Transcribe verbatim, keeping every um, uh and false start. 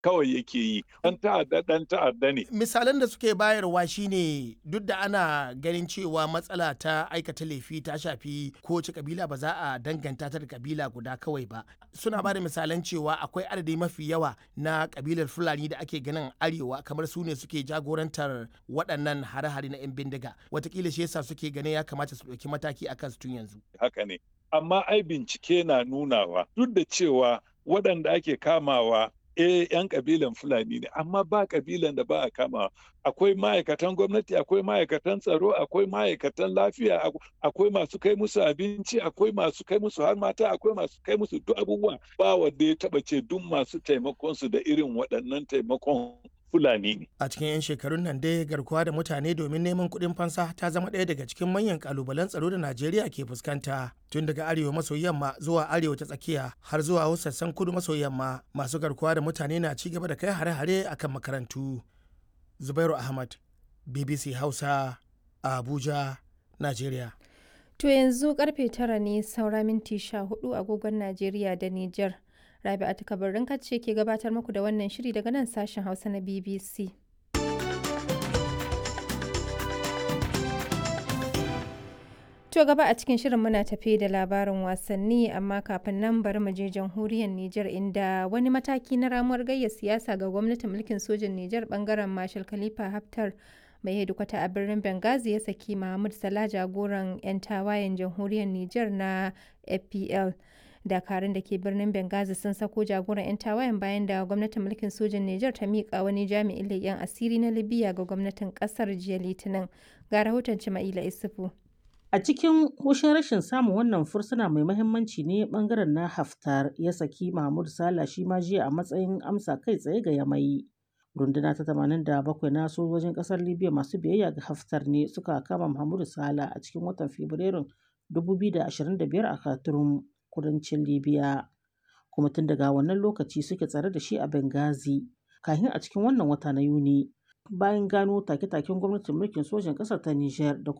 kawai yake yi. Ɗan ta'adda ɗan ta'adda ne. Misalan da suke bayarwa shine duk da ana ganin cewa matsala ta aikata laifi ta shafi kowace kabila ba za a danganta ta da kabila guda kawai ba. Suna ba da misalan cewa akwai adadi mafi yawa na kabilar Fulani da ake ganin arewa kamar su ne suke jagorantar waɗannan hare-hare na 'yan bindiga. Wataƙila shi yasa suke ganin ya kamata su ɗauki mataki a kansu tun yanzu. Haka ne. Amma ai bincike na nunawa duk da cewa waɗanda ake kamawa eh 'yan kabilan Fulani ne, amma ba kabilan da ba a kamawa. Akwai ma'aikatan gwamnati, akwai ma'aikatan tsaro, akwai ma'aikatan lafiya, akwai masu kai musu abinci, akwai masu kai musu har mata, akwai masu kai musu duk abubuwa. Ba wanda ya taɓa ce duk masu taimakon su da irin waɗannan taimakon Fulani ne. A cikin 'yan shekarun nan dai garkuwa da mutane domin neman kuɗin fansa ta zama ɗaya daga cikin manyan ƙalubalen tsaro da Najeriya ke fuskanta. Tun daga arewa maso yamma zuwa arewa ta tsakiya har zuwa sassan kudu maso yamma masu garkuwa da mutane na ci gaba da kai hare-hare akan makarantu. Zubairu Ahmad, B B C Hausa, Abuja, Najeriya. To yanzu karfe tara ne saura minti sha hudu agogon Najeriya da Nijar. Rabi'atu Kabarin ce ke gabatar muku da wannan shiri daga nan sashen Hausa na B B C. To gaba a cikin shirin muna tafe da labarin wasanni amma kafin nan bari mu je jamhuriyar Nijar inda wani mataki na ramuwar gayya siyasa ga gwamnatin mulkin sojin Nijar bangaren Marshal Khalifa Haftar mai hedikwata a birnin Benghazi ya saki Mahmud Salah jagoran 'yan tawayen jamhuriyar Nijar na F P L. Dakarun da ke birnin Benghazi sun sako jagoran 'yan tawayen bayan da gwamnatin mulkin sojin Nijar ta miƙa wani jami'in leƙen asiri na Libya ga gwamnatin ƙasar jiya Litinin. Ga rahoton Cima'ila Isufu. A cikin hushin rashin samun wannan fursuna mai mahimmanci ne bangaren na Haftar ya saki Mahmud Salah shi ma jiya a matsayin amsa kai tsaye ga Yamai. Runduna ta tamanin da bakwai na sojojin ƙasar Libya masu biyayya ga Haftar ne suka kama Mahmud Salah a cikin watan Fabrairun dubu biyu da ashirin da biyar a Khartoum, kudancin Libya. Kuma tun daga wannan lokaci suke tsare da shi a Benghazi. Kafin a cikin wannan wata na Yuni, bayan gano take-taken gwamnatin mulkin sojin ƙasar ta Nijar da